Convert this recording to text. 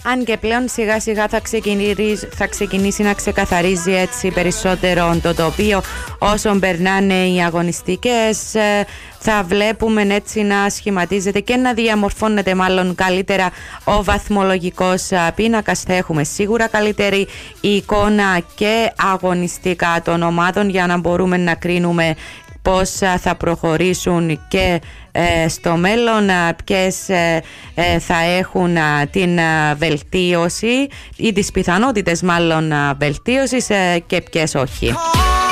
Αν και πλέον σιγά σιγά θα ξεκινήσει να ξεκαθαρίζει έτσι περισσότερο το τοπίο όσο περνάνε οι αγωνιστικές. Θα βλέπουμε έτσι να σχηματίζεται και να διαμορφώνεται μάλλον καλύτερα ο βαθμολογικός πίνακας. Θα έχουμε σίγουρα καλύτερη εικόνα και αγωνιστικά των ομάδων για να μπορούμε να κρίνουμε πώς θα προχωρήσουν και στο μέλλον, ποιες θα έχουν την βελτίωση ή τις πιθανότητες μάλλον βελτίωσης και ποιες όχι.